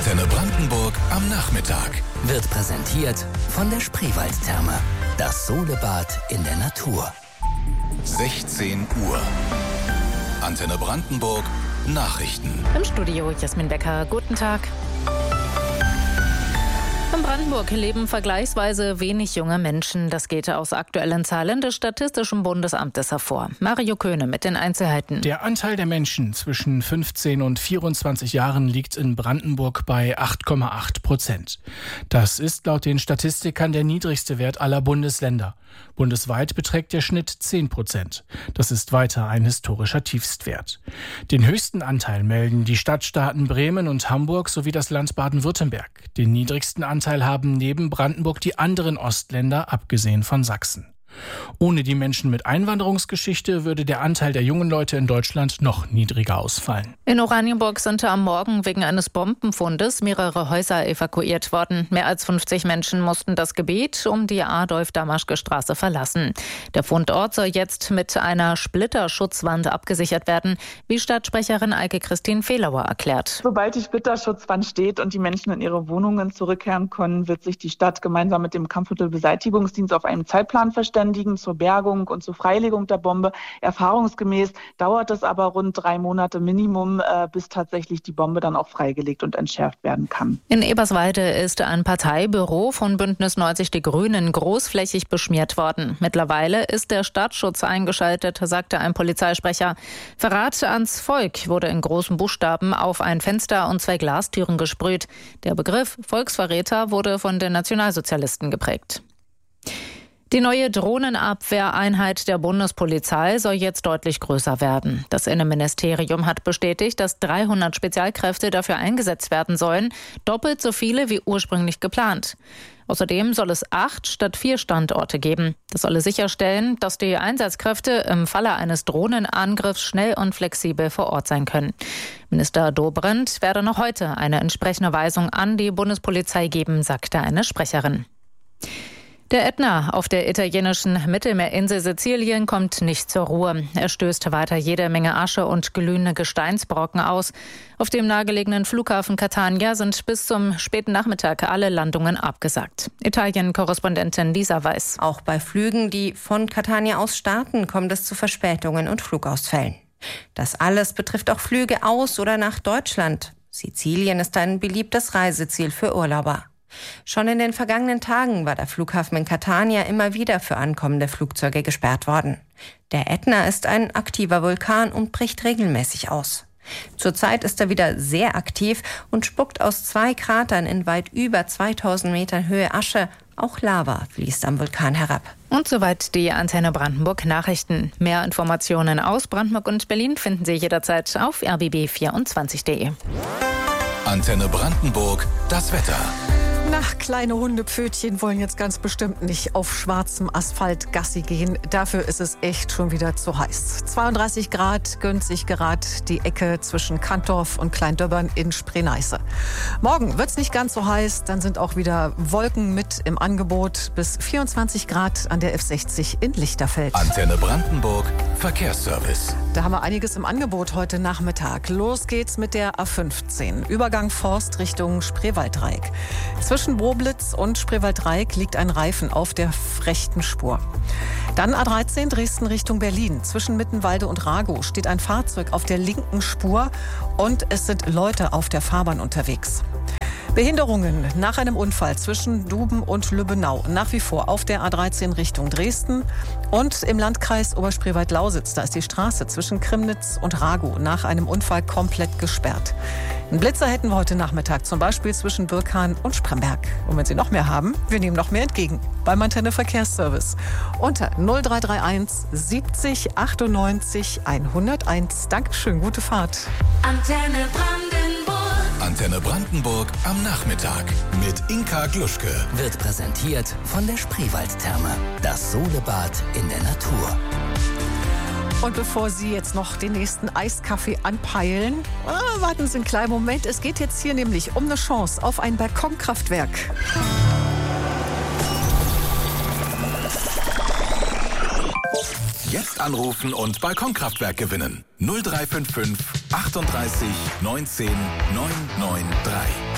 Antenne Brandenburg am Nachmittag. Wird präsentiert von der Spreewaldtherme. Das Solebad in der Natur. 16 Uhr. Antenne Brandenburg Nachrichten. Im Studio Jasmin Becker. Guten Tag. In Brandenburg leben vergleichsweise wenig junge Menschen. Das geht aus aktuellen Zahlen des Statistischen Bundesamtes hervor. Mario Köhne mit den Einzelheiten. Der Anteil der Menschen zwischen 15 und 24 Jahren liegt in Brandenburg bei 8,8%. Das ist laut den Statistikern der niedrigste Wert aller Bundesländer. Bundesweit beträgt der Schnitt 10%. Das ist weiter ein historischer Tiefstwert. Den höchsten Anteil melden die Stadtstaaten Bremen und Hamburg sowie das Land Baden-Württemberg. Den niedrigsten Anteil haben neben Brandenburg die anderen Ostländer, abgesehen von Sachsen. Ohne die Menschen mit Einwanderungsgeschichte würde der Anteil der jungen Leute in Deutschland noch niedriger ausfallen. In Oranienburg sind am Morgen wegen eines Bombenfundes mehrere Häuser evakuiert worden. Mehr als 50 Menschen mussten das Gebiet um die Adolf-Damaschke-Straße verlassen. Der Fundort soll jetzt mit einer Splitterschutzwand abgesichert werden, wie Stadtsprecherin Eike-Christine Fehlauer erklärt. Sobald die Splitterschutzwand steht und die Menschen in ihre Wohnungen zurückkehren können, wird sich die Stadt gemeinsam mit dem Kampfmittelbeseitigungsdienst auf einen Zeitplan verständigen zur Bergung und zur Freilegung der Bombe. Erfahrungsgemäß dauert es aber rund 3 Monate Minimum, bis tatsächlich die Bombe dann auch freigelegt und entschärft werden kann. In Eberswalde ist ein Parteibüro von Bündnis 90 Die Grünen großflächig beschmiert worden. Mittlerweile ist der Staatsschutz eingeschaltet, sagte ein Polizeisprecher. Verrat ans Volk wurde in großen Buchstaben auf ein Fenster und 2 Glastüren gesprüht. Der Begriff Volksverräter wurde von den Nationalsozialisten geprägt. Die neue Drohnenabwehreinheit der Bundespolizei soll jetzt deutlich größer werden. Das Innenministerium hat bestätigt, dass 300 Spezialkräfte dafür eingesetzt werden sollen, doppelt so viele wie ursprünglich geplant. Außerdem soll es 8 statt 4 Standorte geben. Das solle sicherstellen, dass die Einsatzkräfte im Falle eines Drohnenangriffs schnell und flexibel vor Ort sein können. Minister Dobrindt werde noch heute eine entsprechende Weisung an die Bundespolizei geben, sagte eine Sprecherin. Der Ätna auf der italienischen Mittelmeerinsel Sizilien kommt nicht zur Ruhe. Er stößt weiter jede Menge Asche und glühende Gesteinsbrocken aus. Auf dem nahegelegenen Flughafen Catania sind bis zum späten Nachmittag alle Landungen abgesagt. Italien-Korrespondentin Lisa Weiß. Auch bei Flügen, die von Catania aus starten, kommt es zu Verspätungen und Flugausfällen. Das alles betrifft auch Flüge aus oder nach Deutschland. Sizilien ist ein beliebtes Reiseziel für Urlauber. Schon in den vergangenen Tagen war der Flughafen in Catania immer wieder für ankommende Flugzeuge gesperrt worden. Der Ätna ist ein aktiver Vulkan und bricht regelmäßig aus. Zurzeit ist er wieder sehr aktiv und spuckt aus 2 Kratern in weit über 2000 Metern Höhe Asche. Auch Lava fließt am Vulkan herab. Und soweit die Antenne Brandenburg Nachrichten. Mehr Informationen aus Brandenburg und Berlin finden Sie jederzeit auf rbb24.de. Antenne Brandenburg, das Wetter. Kleine Hundepfötchen wollen jetzt ganz bestimmt nicht auf schwarzem Asphalt Gassi gehen. Dafür ist es echt schon wieder zu heiß. 32 Grad gönnt sich gerade die Ecke zwischen Cantorf und Kleindöbbern in Spree-Neiße. Morgen wird es nicht ganz so heiß, dann sind auch wieder Wolken mit im Angebot. Bis 24 Grad an der F60 in Lichterfeld. Antenne Brandenburg, Verkehrsservice. Da haben wir einiges im Angebot heute Nachmittag. Los geht's mit der A15. Übergang Forst Richtung Spreewalddreieck. Zwischen Broblitz und Spreewalddreieck liegt ein Reifen auf der rechten Spur. Dann A13 Dresden Richtung Berlin. Zwischen Mittenwalde und Ragow steht ein Fahrzeug auf der linken Spur und es sind Leute auf der Fahrbahn unterwegs. Behinderungen nach einem Unfall zwischen Duben und Lübbenau. Nach wie vor auf der A13 Richtung Dresden und im Landkreis Oberspreewald-Lausitz. Da ist die Straße zwischen Krimnitz und Ragow nach einem Unfall komplett gesperrt. Einen Blitzer hätten wir heute Nachmittag, zum Beispiel zwischen Birkahn und Spremberg. Und wenn Sie noch mehr haben, wir nehmen noch mehr entgegen beim Antenne Verkehrsservice. Unter 0331 70 98 101. Dankeschön, gute Fahrt. Antenne Brandenburg am Nachmittag mit Inka Gluschke. Wird präsentiert von der Spreewaldtherme. Das Solebad in der Natur. Und bevor Sie jetzt noch den nächsten Eiskaffee anpeilen, warten Sie einen kleinen Moment. Es geht jetzt hier nämlich um eine Chance auf ein Balkonkraftwerk. Jetzt anrufen und Balkonkraftwerk gewinnen. 0355 38 19 993.